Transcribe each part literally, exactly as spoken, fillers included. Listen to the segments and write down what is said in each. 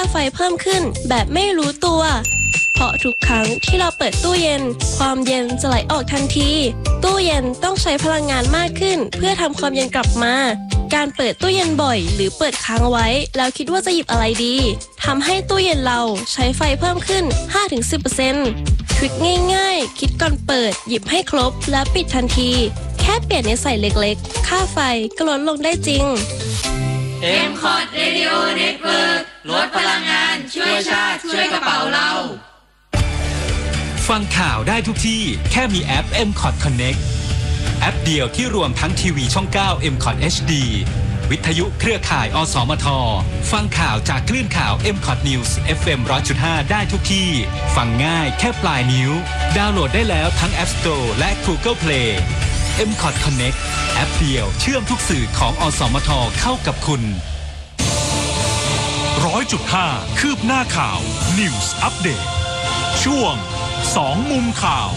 าไฟเพิ่มขึ้นแบบไม่รู้ตัวเพราะทุกครั้งที่เราเปิดตู้เย็นความเย็นจะไหลออกทันทีตู้เย็นต้องใช้พลังงานมากขึ้นเพื่อทำความเย็นกลับมาการเปิดตู้เย็นบ่อยหรือเปิดค้างไว้แล้วคิดว่าจะหยิบอะไรดีทำให้ตู้เย็นเราใช้ไฟเพิ่มขึ้น ห้าถึงสิบเปอร์เซ็นต์ ทริคง่ายๆคิดก่อนเปิดหยิบให้ครบแล้วปิดทันทีแค่เปลี่ยนนิสัยเล็กๆค่าไฟก็ลดลงได้จริงเอ็ม คอท Radio Network ลดพลังงานช่วยชาติช่วยกระเป๋าเราฟังข่าวได้ทุกที่แค่มีแอป เอ็ม คอท Connect แอปเดียวที่รวมทั้งทีวีช่อง เก้า เอ็ม คอท เอช ดี วิทยุเครือข่ายอสมทฟังข่าวจากคลื่นข่าว เอ็ม คอท News เอฟ เอ็ม หนึ่งร้อยจุดห้า ได้ทุกที่ฟังง่ายแค่ปลายนิ้วดาวน์โหลดได้แล้วทั้ง App Store และ Google Play เอ็ม คอท Connect แอปเดียวเชื่อมทุกสื่อของอสมทเข้ากับคุณร้อยจุดห้า คืบหน้าข่าว News Update ช่วงสองมุมข่าว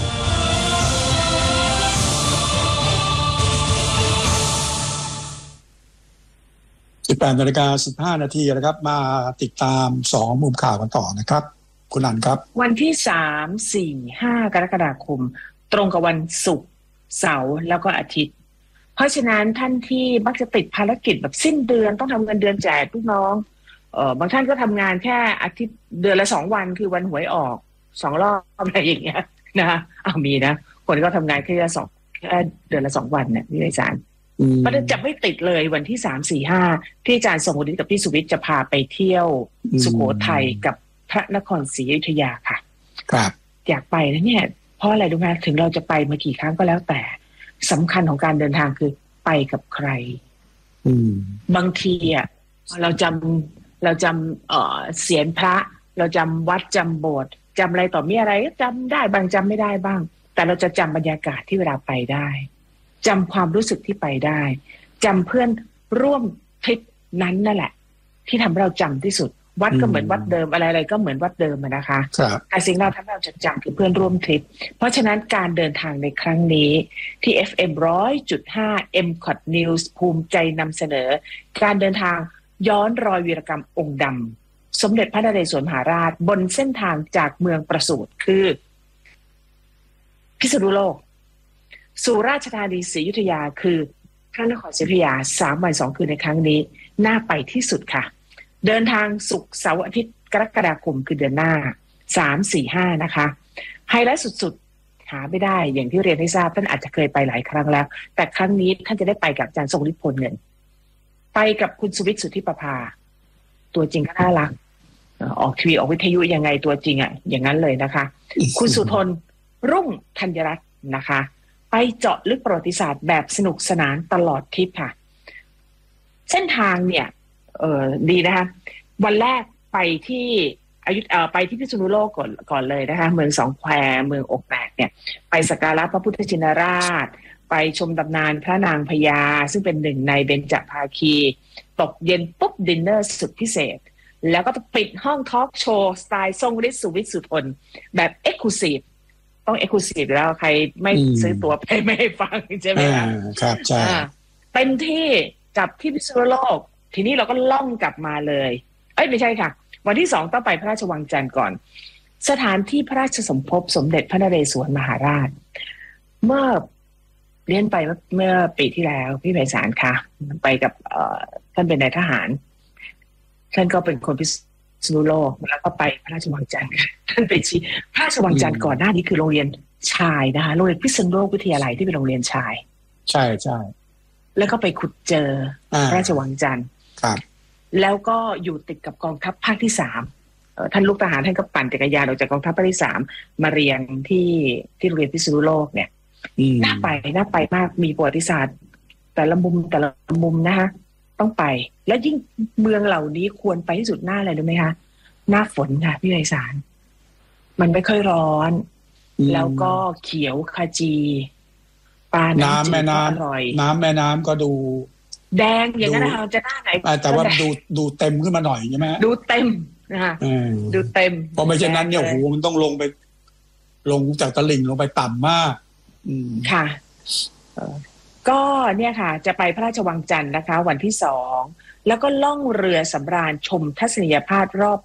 สิบแปดนาฬิกาสิบห้านาทีนะครับมาติดตามสองมุมข่าวกันต่อนะครับคุณอันครับวันที่สาม สี่ ห้ากรกฎาคมตรงกับวันศุกร์เสาร์แล้วก็อาทิตย์เพราะฉะนั้นท่านที่มักจะติดภารกิจแบบสิ้นเดือนต้องทำเงินเดือนแจกลูกน้องเอ่อบางท่านก็ทำงานแค่อาทิตย์เดือนละสองวันคือวันหวยออกสองรอบอะไรอย่างเงี้ยนะอ้าวมีนะคนก็ทำงานแค่สองแค่เดือนละสองวันเนี่ยพี่อาจารย์มันจะไม่ติดเลยวันที่สาม สี่ ห้าที่อาจารย์ส่งวันนี้กับพี่สุวิทย์จะพาไปเที่ยวสุโขทัยกับพระนครศรีอยุธยาค่ะครับอยากไปนะเนี่ยเพราะอะไรรู้ไหมถึงเราจะไปมากี่ครั้งก็แล้วแต่สำคัญของการเดินทางคือไปกับใครบางทีอ่ะเราจำเราจำเอ่อเสียงพระเราจำวัดจำโบสถ์จำอะไรต่อมีอะไรก็จำได้บางจำไม่ได้บ้างแต่เราจะจำบรรยากาศที่เวลาไปได้จำความรู้สึกที่ไปได้จำเพื่อนร่วมทริปนั้นนั่นแหละที่ทำให้เราจำที่สุดวัดก็เหมือนวัดเดิมอะไรอะไรก็เหมือนวัดเดิมนะคะแต่สิ่งเราทำให้เราจดจำคือเพื่อนร่วมทริปเพราะฉะนั้นการเดินทางในครั้งนี้ที่ เอฟ เอ็ม หนึ่งร้อยจุดห้า เอ็ม คอท News ภูมิใจนำเสนอการเดินทางย้อนรอยวีรกรรมองค์ดำสมเด็จพระนเรศวรมหาราชบนเส้นทางจากเมืองประสูติคือพิษณุโลกสู่ราชธานีศรีอยุธยาคือพระนครศรีอยุธยาสามวันสองคืนในครั้งนี้น่าไปที่สุดค่ะเดินทางศุกร์เสาร์อาทิตย์กรกฎาคมคือเดือนหน้าสาม สี่ ห้านะคะไฮไลท์สุดๆหาไม่ได้อย่างที่เรียนให้ทราบท่านอาจจะเคยไปหลายครั้งแล้วแต่ครั้งนี้ท่านจะได้ไปกับอาจารย์ทรงฤทธิ์พลเงินไปกับคุณสุวิทย์สุทธิประภาตัวจริงก็น่ารักออกทีวีออกวิทยุยังไงตัวจริงอ่ะอย่างนั้นเลยนะคะคุณสุทนรุ่งธัญรัตน์นะคะไปเจาะลึกประวัติศาสตร์แบบสนุกสนานตลอดทริปค่ะเส้นทางเนี่ยเออดีนะคะวันแรกไปที่อยุธเอ่อไปที่พิษณุโลกก่อนก่อนเลยนะคะเมืองสองแควเมืองอกแตกเนี่ยไปสักการะพระพุทธชินราชไปชมตำนานพระนางพญาซึ่งเป็นหนึ่งในเบญจภาคีตกเย็นปุ๊บดินเนอร์สุดพิเศษแล้วก็ปิดห้องทอล์กโชว์สไตล์ทรงฤทธิ์สุวิทย์สุทนแบบเอ็กซ์คลูซีฟต้องเอ็กซ์คลูซีฟแล้วใครไม่ซื้อตั๋วไปไม่ให้ฟังใช่ไหมคะครับใช่เต็มที่กับที่พิษณุโลกทีนี้เราก็ล่องกลับมาเลยเอ้ยไม่ใช่ค่ะวันที่สองต้องไปพระราชวังจันทร์ก่อนสถานที่พระราชสมภพสมเด็จพระนเรศวรมหาราชเมื่อเรียนไปเมื่อปีที่แล้วพี่ไพศาลค่ะไปกับท่านเป็นนายทหารท่านก็เป็นคนพิษณุโลกแล้วก็ไปพระราชวังจันทร์ท่านไปชี้พระราชวังจันทร์ก่อนหน้านี้คือโรงเรียนชายนะคะโรงเรียนพิษณุโลกวิทยาลัยที่เป็นโรงเรียนชายใช่ใช่แล้วก็ไปขุดเจอพระราชวังจันทร์ครับแล้วก็อยู่ติดกับกองทัพภาคที่สามท่านลูกทหารท่านก็ปั่นจักรยานออกจากกองทัพภาคที่สามมาเรียนที่ที่โรงเรียนพิษณุโลกเนี่ยน่าไปน่าไปมากมีประวัติศาสตร์แต่ละมุมแต่ละมุมนะคะต้องไปแล้วยิ่งเมืองเหล่านี้ควรไปที่สุดหน้าอะไรรู้ไหมคะหน้าฝนค่ะพี่ไพศาลมันไม่ค่อยร้อนแล้วก็เขียวขจีปลาน้ำแม่น้ำน้ำแม่น้ำก็ดูแดงอย่างนั้นนะคะจะหน้าไหนแต่ว่าดูดูเต็มขึ้นมาหน่อยใช่ไหมดูเต็มนะคะดูเต็มเพราะไม่เช่นนั้นเนี่ยโหมันต้องลงไปลงจากตลิ่งลงไปต่ำมากค่ะก็เนี่ยค่ะจะไปพระราชวังจันทร์นะคะวันที่สองแล้วก็ล่องเรือสำราญชมทัศนียภาพรอบ